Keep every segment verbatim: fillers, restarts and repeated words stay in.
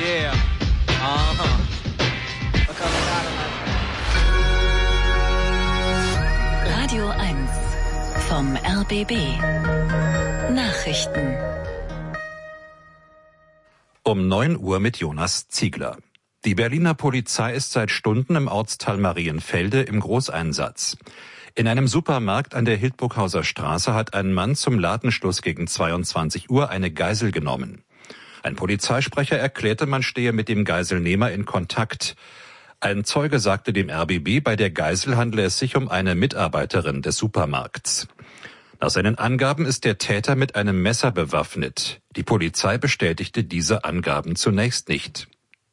Yeah. Uh-huh. Radio eins vom R B B. Nachrichten. Um neun Uhr mit Jonas Ziegler. Die Berliner Polizei ist seit Stunden im Ortsteil Marienfelde im Großeinsatz. In einem Supermarkt an der Hildburghauser Straße hat ein Mann zum Ladenschluss gegen zweiundzwanzig Uhr eine Geisel genommen. Ein Polizeisprecher erklärte, man stehe mit dem Geiselnehmer in Kontakt. Ein Zeuge sagte dem R B B, bei der Geisel handele es sich um eine Mitarbeiterin des Supermarkts. Nach seinen Angaben ist der Täter mit einem Messer bewaffnet. Die Polizei bestätigte diese Angaben zunächst nicht.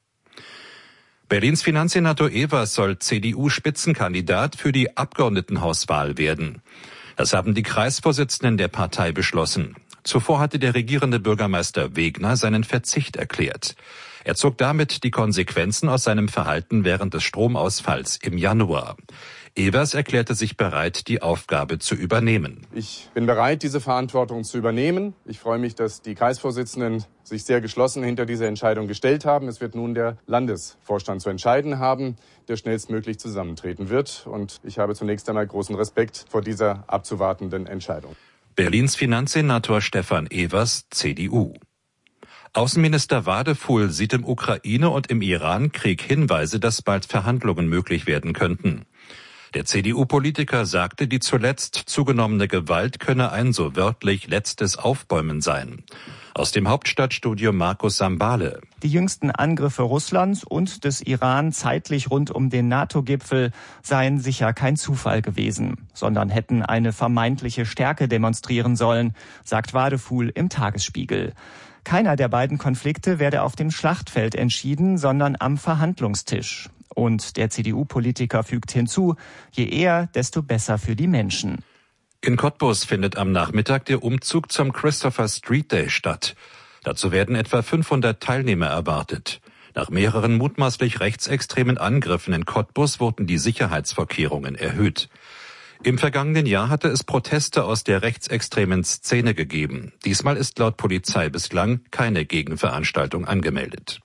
Berlins Finanzsenator Evers soll C D U-Spitzenkandidat für die Abgeordnetenhauswahl werden. Das haben die Kreisvorsitzenden der Partei beschlossen. Zuvor hatte der regierende Bürgermeister Wegner seinen Verzicht erklärt. Er zog damit die Konsequenzen aus seinem Verhalten während des Stromausfalls im Januar. Evers erklärte sich bereit, die Aufgabe zu übernehmen. Ich bin bereit, diese Verantwortung zu übernehmen. Ich freue mich, dass die Kreisvorsitzenden sich sehr geschlossen hinter diese Entscheidung gestellt haben. Es wird nun der Landesvorstand zu entscheiden haben, der schnellstmöglich zusammentreten wird. Und ich habe zunächst einmal großen Respekt vor dieser abzuwartenden Entscheidung. Berlins Finanzsenator Stefan Evers, C D U. Außenminister Wadefuhl sieht im Ukraine- und im Iran-Krieg Hinweise, dass bald Verhandlungen möglich werden könnten. Der C D U-Politiker sagte, die zuletzt zugenommene Gewalt könne ein so wörtlich letztes Aufbäumen sein. Aus dem Hauptstadtstudio Markus Sambale. Die jüngsten Angriffe Russlands und des Iran zeitlich rund um den NATO-Gipfel seien sicher kein Zufall gewesen, sondern hätten eine vermeintliche Stärke demonstrieren sollen, sagt Wadefuhl im Tagesspiegel. Keiner der beiden Konflikte werde auf dem Schlachtfeld entschieden, sondern am Verhandlungstisch. Und der C D U-Politiker fügt hinzu, je eher, desto besser für die Menschen. In Cottbus findet am Nachmittag der Umzug zum Christopher Street Day statt. Dazu werden etwa fünfhundert Teilnehmer erwartet. Nach mehreren mutmaßlich rechtsextremen Angriffen in Cottbus wurden die Sicherheitsvorkehrungen erhöht. Im vergangenen Jahr hatte es Proteste aus der rechtsextremen Szene gegeben. Diesmal ist laut Polizei bislang keine Gegenveranstaltung angemeldet.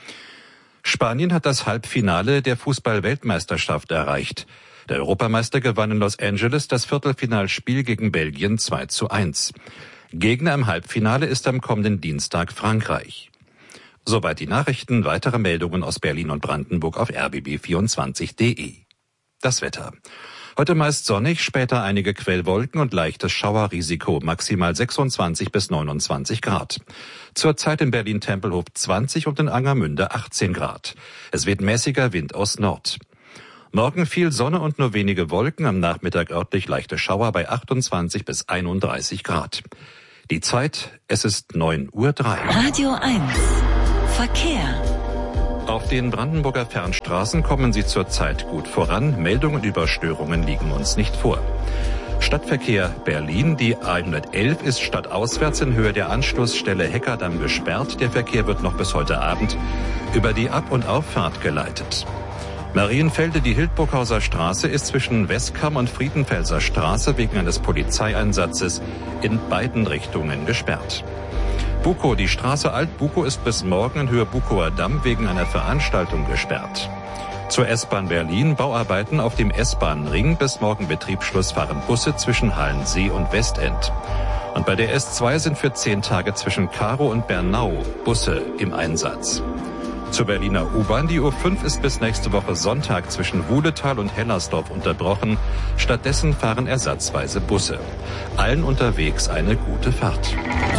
Spanien hat das Halbfinale der Fußball-Weltmeisterschaft erreicht. Der Europameister gewann in Los Angeles das Viertelfinalspiel gegen Belgien zwei zu eins. Gegner im Halbfinale ist am kommenden Dienstag Frankreich. Soweit die Nachrichten. Weitere Meldungen aus Berlin und Brandenburg auf r b b vierundzwanzig punkt d e. Das Wetter. Heute meist sonnig, später einige Quellwolken und leichtes Schauerrisiko, maximal sechsundzwanzig bis neunundzwanzig Grad. Zurzeit in Berlin-Tempelhof zwanzig und in Angermünde achtzehn Grad. Es weht mäßiger Wind aus Nord. Morgen viel Sonne und nur wenige Wolken, am Nachmittag örtlich leichte Schauer bei achtundzwanzig bis einunddreißig Grad. Die Zeit, es ist neun Uhr drei. Radio eins. Verkehr. Auf den Brandenburger Fernstraßen kommen Sie zurzeit gut voran. Meldungen über Störungen liegen uns nicht vor. Stadtverkehr Berlin. Die A hundertelf ist stadtauswärts in Höhe der Anschlussstelle Heckerdamm gesperrt. Der Verkehr wird noch bis heute Abend über die Ab- und Auffahrt geleitet. Marienfelde, die Hildburghauser Straße ist zwischen Westkamp und Friedenfelser Straße wegen eines Polizeieinsatzes in beiden Richtungen gesperrt. Bukow, die Straße Alt-Bukow ist bis morgen in Höhe Bukower Damm wegen einer Veranstaltung gesperrt. Zur S-Bahn Berlin, Bauarbeiten auf dem S-Bahn-Ring, bis morgen Betriebsschluss fahren Busse zwischen Halensee und Westend. Und bei der S zwei sind für zehn Tage zwischen Karow und Bernau Busse im Einsatz. Zur Berliner U-Bahn, die U fünf ist bis nächste Woche Sonntag zwischen Wuhletal und Hellersdorf unterbrochen. Stattdessen fahren ersatzweise Busse. Allen unterwegs eine gute Fahrt.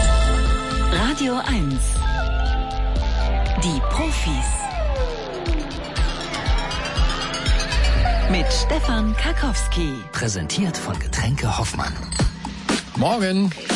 Radio eins. Die Profis. Mit Stefan Karkowski. Präsentiert von Getränke Hoffmann. Morgen.